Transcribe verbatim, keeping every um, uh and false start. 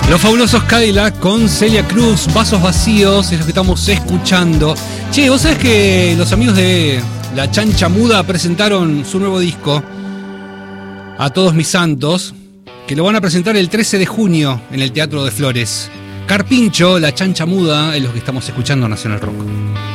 Los fabulosos Cadillac con Celia Cruz, Vasos Vacíos, es lo que estamos escuchando. Che, vos sabés que los amigos de La Chancha Muda presentaron su nuevo disco, A Todos Mis Santos, que lo van a presentar el trece de junio en el Teatro de Flores. Carpincho, La Chancha Muda, es lo que estamos escuchando en Nacional Rock.